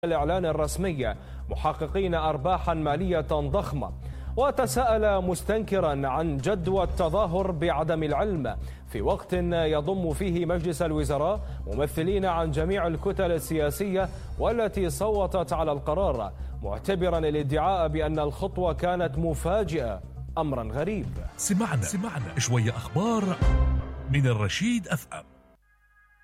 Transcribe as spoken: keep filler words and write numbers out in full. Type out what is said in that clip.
الإعلان الرسمي محققين أرباحا مالية ضخمة، وتساءل مستنكرا عن جدوى التظاهر بعدم العلم في وقت يضم فيه مجلس الوزراء ممثلين عن جميع الكتل السياسية والتي صوتت على القرار، معتبرا الادعاء بأن الخطوة كانت مفاجئة أمرا غريب. سمعنا سمعنا شوية أخبار من الرشيد أف أم.